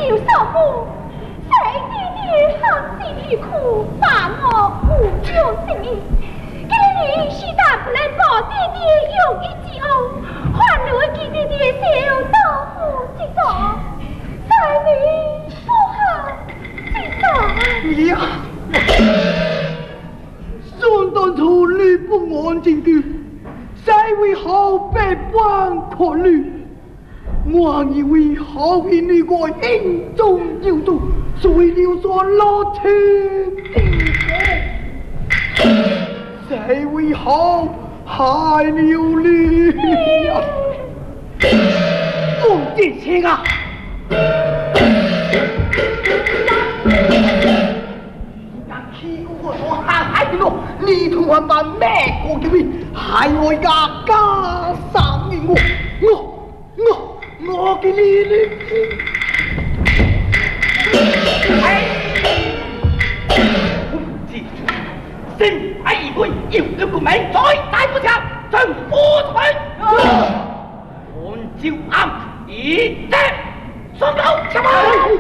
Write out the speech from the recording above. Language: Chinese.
有少母，谁弟弟含辛茹苦把我护救性命？今日是大不能保弟弟有一之恩，还我给弟弟小刀夫之责，在你不好之责。 呀！想当初你不安正居，谁为后辈帮可虑？我以为好运你个心中有毒，所以留下落情地谁为好害了你呀？我这些啊！欺负我所害的我，你同我把咩个叫你害我家家生的我给你心爱一回，有了个名再大不强，正不退。按照暗一定，双手前来。